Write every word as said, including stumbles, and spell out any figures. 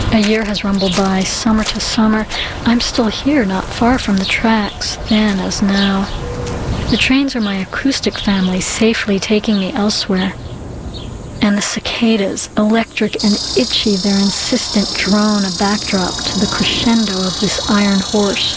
A year has rumbled by, summer to summer. I'm still here, not far from the tracks, then as now. The trains are my acoustic family, safely taking me elsewhere. And the cicadas, electric and itchy, their insistent drone a backdrop to the crescendo of this iron horse.